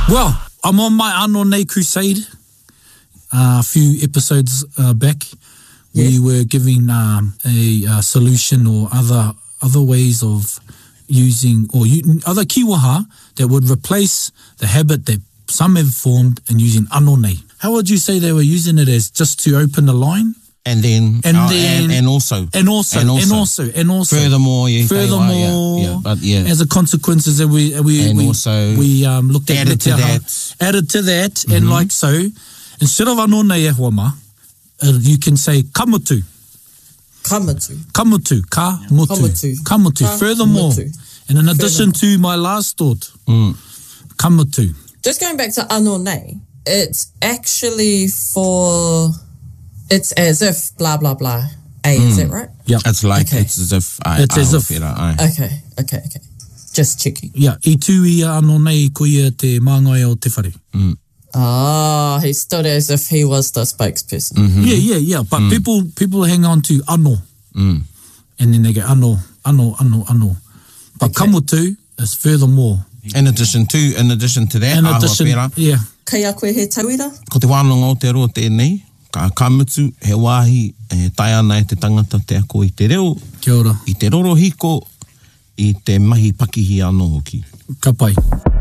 Well, I'm on my Anō Nei crusade. A few episodes back, we were giving a solution or other ways of using, or other kiwaha that would replace the habit that some have formed in using Anō Nei. How would you say they were using it as just to open the line? And also. Furthermore, as a consequence, we looked at added to that, and like so, instead of Anō Nei e huama, you can say kamutu. Kamutu. Furthermore. And in addition to my last thought, kamutu. Just going back to Anō Nei, it's actually for, it's as if blah, blah, blah. Is that right? Yeah. It's like, it's as if. Okay. Just checking. Yeah. I tū ia Anō Nei ko ia te māngai o te whare. He stood as if he was the spokesperson. Yeah. But people hang on to ano. And then they go ano. But kamutu is furthermore. In addition to that, yeah. Kai a koe he tauira? Ko te wānanga o te roa tēnei, ka kamutu he wāhi e tai ana e te tangata te ako i te reo. Kia ora. I te roro hiko, i te mahi pakihi anō hoki. Ka pai.